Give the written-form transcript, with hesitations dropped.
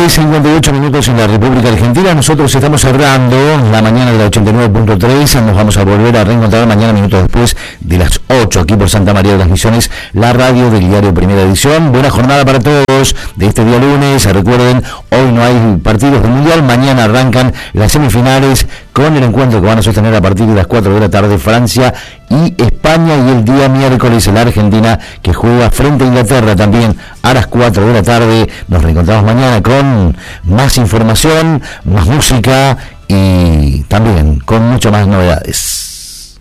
9:58 en la República Argentina. Nosotros estamos cerrando la mañana de la 89.3. Nos vamos a volver a reencontrar mañana, minutos después de las 8, aquí por Santa María de las Misiones, la radio del diario Primera Edición. Buena jornada para todos de este día lunes. Recuerden, hoy no hay partidos del Mundial. Mañana arrancan las semifinales con el encuentro que van a sostener a partir de las 4 de la tarde Francia y España, y el día miércoles la Argentina, que juega frente a Inglaterra también a las 4 de la tarde. Nos reencontramos mañana con más información, más música y también con muchas más novedades.